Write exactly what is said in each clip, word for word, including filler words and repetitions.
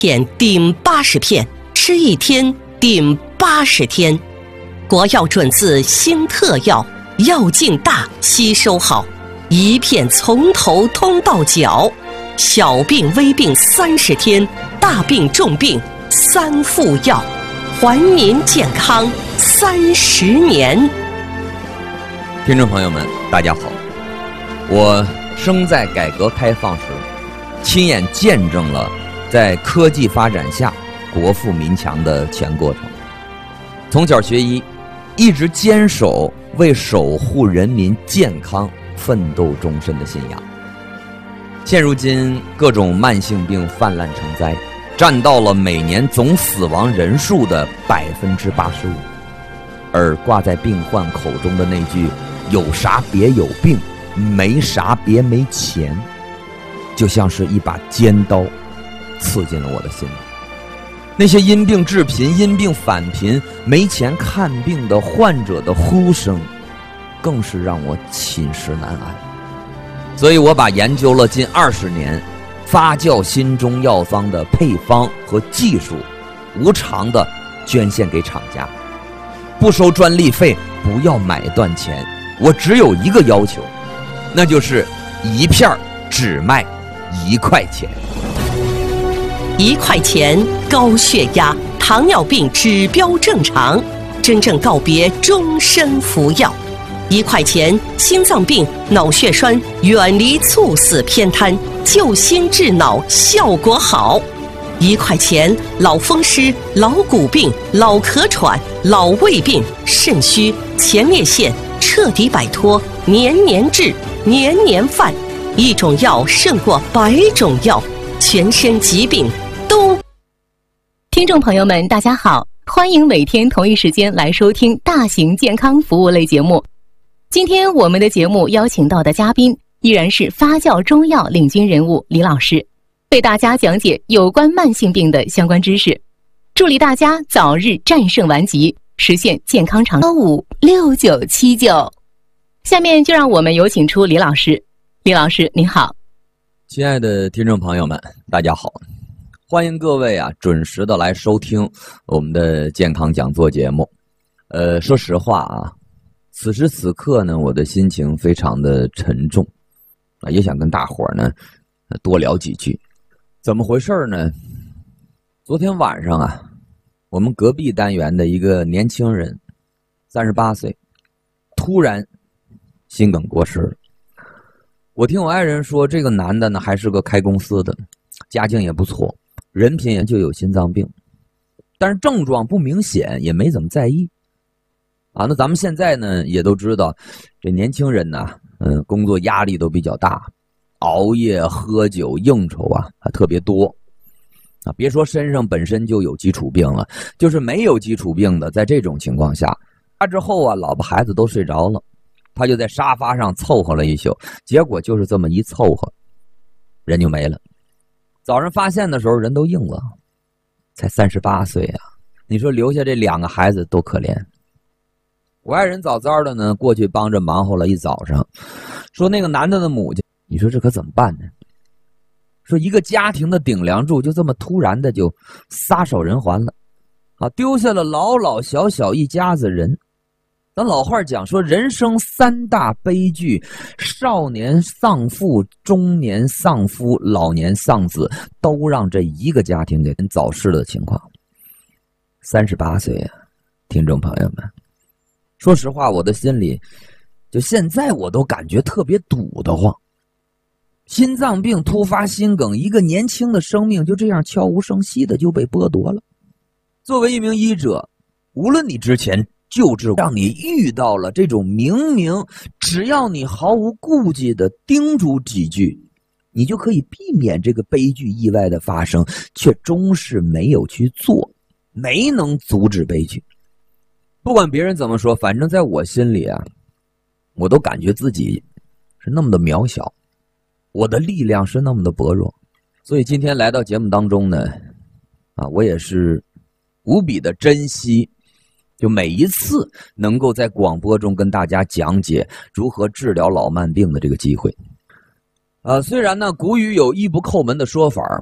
天顶八十片，吃一天顶八十天。国药准字新特药，药劲大，吸收好，一片从头通到脚。小病微病三十天，大病重病三副药，还您健康三十年。 听众朋友们，大家好，我生在改革开放时，亲眼见证了在科技发展下国富民强的全过程。从小学医，一直坚守为守护人民健康奋斗终身的信仰。现如今各种慢性病泛滥成灾，占到了每年总死亡人数的百分之八十五，而挂在病患口中的那句有啥别有病，没啥别没钱，就像是一把尖刀刺进了我的心里。那些因病致贫、因病返贫、没钱看病的患者的呼声，更是让我寝食难安。所以我把研究了近二十年发酵新中药方的配方和技术，无偿的捐献给厂家，不收专利费，不要买断钱。我只有一个要求，那就是一片只卖一块钱。 一块钱，高血压、糖尿病指标正常，真正告别终身服药。一块钱，心脏病、脑血栓远离猝死偏瘫，救心治脑效果好。一块钱，老风湿、老骨病、老咳喘、老胃病、肾虚、前列腺彻底摆脱，年年治，年年犯。一种药胜过百种药，全身疾病都。 听众朋友们，大家好，欢迎每天同一时间来收听大型健康服务类节目。今天我们的节目邀请到的嘉宾依然是发酵中药领军人物李老师，为大家讲解有关慢性病的相关知识，助力大家早日战胜顽疾，实现健康长寿。五六九七九，下面就让我们有请出李老师。李老师您好。 亲爱的听众朋友们，大家好，欢迎各位啊准时的来收听我们的健康讲座节目。呃，说实话啊，此时此刻呢，我的心情非常的沉重啊，也想跟大伙儿呢多聊几句。怎么回事呢？昨天晚上啊，我们隔壁单元的一个年轻人，三十八岁，突然心梗过世了。我听我爱人说，这个男的呢还是个开公司的，家境也不错，人品也就有心脏病，但是症状不明显，也没怎么在意。啊，那咱们现在呢也都知道，这年轻人呢，嗯，工作压力都比较大，熬夜、喝酒、应酬啊，还特别多。啊，别说身上本身就有基础病了，就是没有基础病的，在这种情况下，他之后啊，老婆孩子都睡着了，他就在沙发上凑合了一宿，结果就是这么一凑合，人就没了。早上发现的时候，人都硬了，才三十八岁啊！你说留下这两个孩子多可怜。我爱人早早的呢，过去帮着忙活了一早上，说那个男的的母亲，你说这可怎么办呢？说一个家庭的顶梁柱就这么突然的就撒手人寰了，啊，丢下了老老小小一家子人。咱老话讲说，人生三大悲剧：少年丧父、中年丧夫、老年丧子，都让这一个家庭给早逝的情况。三十八岁啊，听众朋友们，说实话，我的心里就现在我都感觉特别堵得慌。心脏病突发心梗，一个年轻的生命就这样悄无声息的就被剥夺了。作为一名医者，无论你之前救治让你遇到了这种明明只要你毫无顾忌的叮嘱几句，你就可以避免这个悲剧意外的发生，却终是没有去做，没能阻止悲剧。不管别人怎么说，反正在我心里啊，我都感觉自己是那么的渺小，我的力量是那么的薄弱。所以今天来到节目当中呢，啊，我也是无比的珍惜就每一次能够在广播中跟大家讲解如何治疗老慢病的这个机会。呃，虽然呢古语有医不叩门的说法，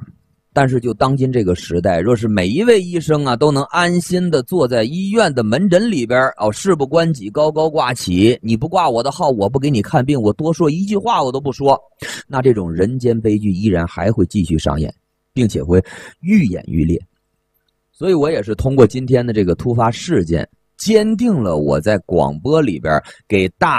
但是就当今这个时代，若是每一位医生啊都能安心的坐在医院的门诊里边，哦，事不关己高高挂起，你不挂我的号，我不给你看病，我多说一句话我都不说，那这种人间悲剧依然还会继续上演，并且会愈演愈烈。所以我也是通过今天的这个突发事件，坚定了我在广播里边给大